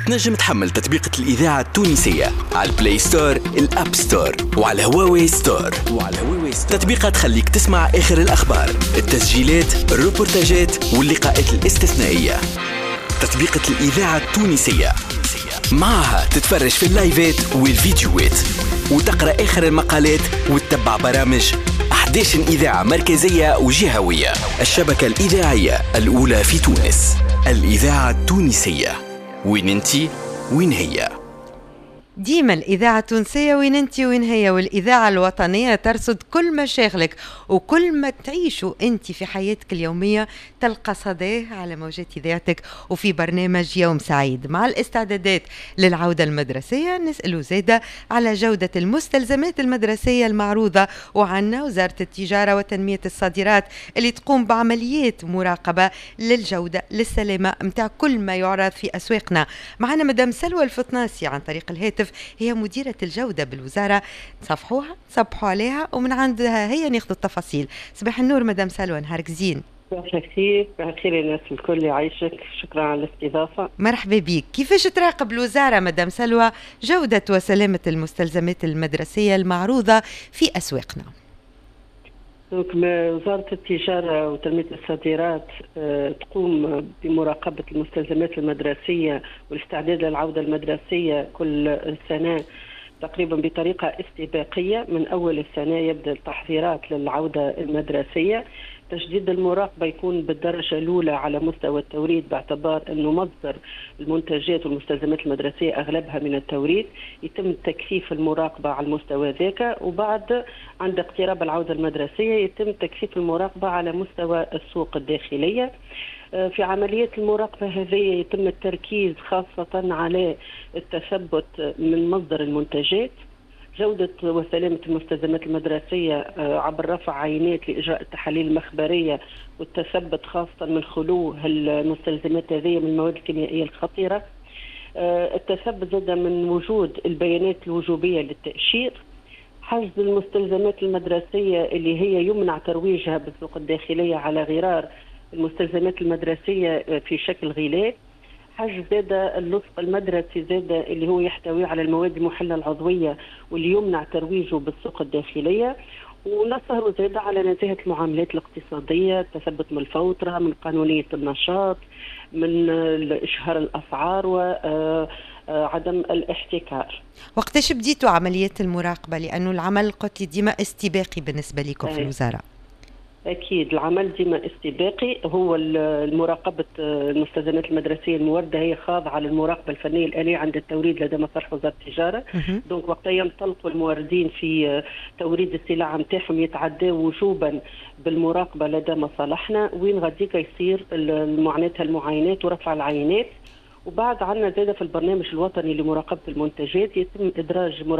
تنجم تحمل تطبيقة الإذاعة التونسية على البلاي ستور، الأب ستور، وعلى هواوي ستور. تطبيقات تخليك تسمع آخر الأخبار، التسجيلات، الروبورتاجات واللقاءات الاستثنائية. تطبيقة الإذاعة التونسية معها تتفرج في اللايفات والفيديوهات وتقرأ آخر المقالات وتتبع برامج 11 إذاعة مركزية وجهوية. الشبكة الإذاعية الأولى في تونس، الإذاعة التونسية. وين انتي وين هي؟ ديما الإذاعة التونسية وين انتي وين هي، والإذاعة الوطنية ترصد كل مشاغلك وكل ما تعيشوا انتي في حياتك اليومية تلقى صداه على موجات إذاعتك. وفي برنامج يوم سعيد مع الاستعدادات للعودة المدرسية نسألوا زادة على جودة المستلزمات المدرسية المعروضة، وعنا وزارة التجارة وتنمية الصادرات اللي تقوم بعمليات مراقبة للجودة للسلامة متاع كل ما يعرض في أسواقنا. معنا مدام سلوى الفطناسي عن طريق الهاتف، هي مديرة الجودة بالوزارة. صبحوا عليها ومن عندها هي ناخذ التفاصيل. صباح النور مدام سلوى، نهارك زين. صباح الخير الناس الكل يعيشك، شكرا على الاستضافة. مرحبا بك. كيفاش تراقب الوزارة مدام سلوى جودة وسلامة المستلزمات المدرسية المعروضة في أسواقنا؟ وزارة التجارة وتنمية الصادرات تقوم بمراقبة المستلزمات المدرسية والاستعداد للعودة المدرسية كل سنة تقريبا بطريقة استباقية. من أول السنة يبدأ التحضيرات للعودة المدرسية. تجديد المراقبة يكون بالدرجة الأولى على مستوى التوريد، باعتبار أنه مصدر المنتجات والمستلزمات المدرسية أغلبها من التوريد. يتم تكثيف المراقبة على المستوى ذاك، وبعد عند اقتراب العودة المدرسية يتم تكثيف المراقبة على مستوى السوق الداخلية. في عملية المراقبة هذه يتم التركيز خاصة على التثبت من مصدر المنتجات، جودة وسلامة المستلزمات المدرسية عبر رفع عينات لإجراء التحاليل المخبرية والتثبت خاصة من خلو المستلزمات هذه من المواد الكيميائية الخطيرة. التثبت زاد من وجود البيانات الوجوبية للتأشير. حجز المستلزمات المدرسية اللي هي يمنع ترويجها بالسوق الداخلية على غرار المستلزمات المدرسية في شكل غلاف. حجز زاد اللصق المدرسي زاد اللي هو يحتوي على المواد المحلة العضوية واللي يمنع ترويجه بالسوق الداخلية. ونسهر زاد على نزاهة المعاملات الاقتصادية، التثبت من الفوترة، من قانونية النشاط، من إشهار الأسعار وعدم الاحتكار. وقتاش بديتوا عمليات المراقبة؟ لأنه العمل قلت لي ديما استباقي بالنسبة لكم في الوزارة. أكيد العمل ديما استباقي. هو المراقبة المستلزمات المدرسية الموردة هي خاضعة للمراقبة الفنية الآلية عند التوريد لدى مصالح وزارة التجارة. دونك وقت ينطلقوا الموردين في توريد السلع متاعهم يتعدوا وجوبا بالمراقبة لدى مصالحنا، وين غاديك يصير معناتها المعاينات ورفع العينات. وبعد عنا زادة في البرنامج الوطني لمراقبة المنتجات يتم إدراج